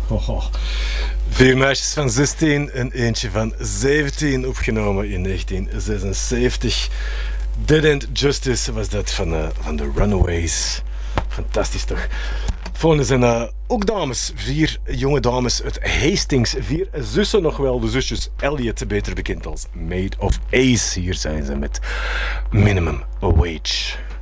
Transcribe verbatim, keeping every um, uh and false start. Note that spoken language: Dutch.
Oh, vier meisjes van zestien en eentje van zeventien, opgenomen in negentien zesenzeventig. Dead End Justice was dat van, uh, van de Runaways. Fantastisch toch? Volgende zijn uh, ook dames, vier jonge dames uit Hastings, vier zussen nog wel, de zusjes Elliot, beter bekend als Maid of Ace. Hier zijn ze met Minimum Wage.